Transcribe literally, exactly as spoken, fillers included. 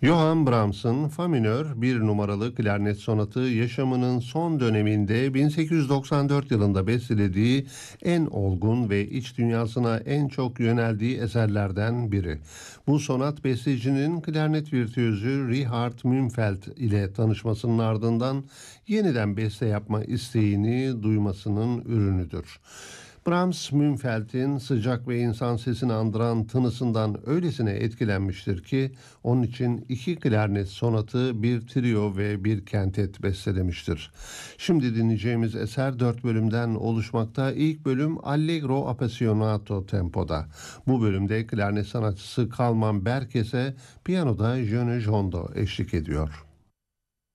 Johann Brahms'ın Fa minör bir numaralı klarnet sonatı yaşamının son döneminde bin sekiz yüz doksan dört yılında bestelediği en olgun ve iç dünyasına en çok yöneldiği eserlerden biri. Bu sonat bestecinin klarnet virtüözü Richard Mümfeld ile tanışmasının ardından yeniden beste yapma isteğini duymasının ürünüdür. Brahms, Mümfeld'in sıcak ve insan sesini andıran tınısından öylesine etkilenmiştir ki onun için iki klarnet sonatı, bir trio ve bir kentet bestelemiştir. Şimdi dinleyeceğimiz eser dört bölümden oluşmakta. İlk bölüm Allegro Appassionato tempoda. Bu bölümde klarnet sanatçısı Kalman Berkes'e piyanoda Jönne Jondo eşlik ediyor.